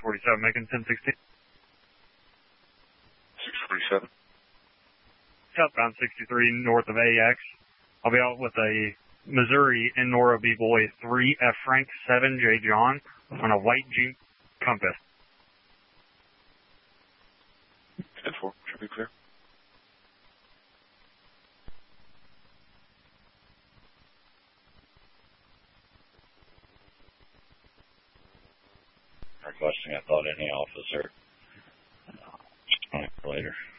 647, making 1016. 647. Southbound 63 north of AX. I'll be out with a Missouri and Nora B-Boy 3 F Frank 7 J John on a white Jeep Compass. 10-4, should be clear. Requesting I thought any officer later.